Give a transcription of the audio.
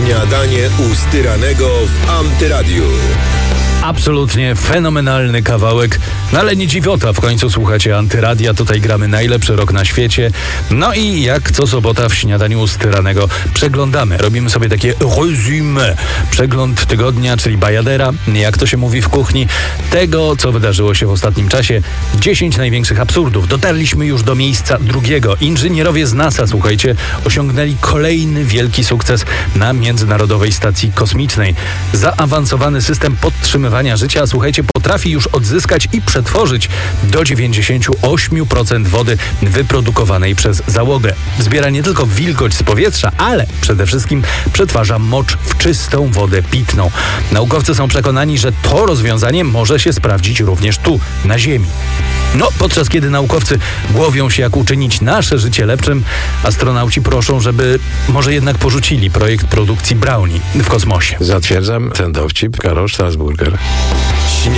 Śniadanie u Styranego w Antyradiu. Absolutnie fenomenalny kawałek, no ale nie dziwota, w końcu słuchacie Antyradia, tutaj gramy najlepszy rock na świecie. No i jak co sobota w Śniadaniu u Styranego przeglądamy, robimy sobie takie résumé, przegląd tygodnia, czyli bajadera, jak to się mówi w kuchni, tego co wydarzyło się w ostatnim czasie. 10 największych absurdów. Dotarliśmy już do miejsca drugiego. Inżynierowie z NASA, słuchajcie, osiągnęli kolejny wielki sukces na Międzynarodowej Stacji Kosmicznej. Zaawansowany system podtrzymywania życia, słuchajcie, potrafi już odzyskać i przetworzyć do 98% wody wyprodukowanej przez załogę. Zbiera nie tylko wilgoć z powietrza, ale przede wszystkim przetwarza mocz w czystą wodę pitną. Naukowcy są przekonani, że to rozwiązanie może się sprawdzić również tu, na Ziemi. No, podczas kiedy naukowcy głowią się, jak uczynić nasze życie lepszym, astronauci proszą, żeby może jednak porzucili projekt produkcji brownie w kosmosie. Zatwierdzam ten dowcip. Karol Strasburger.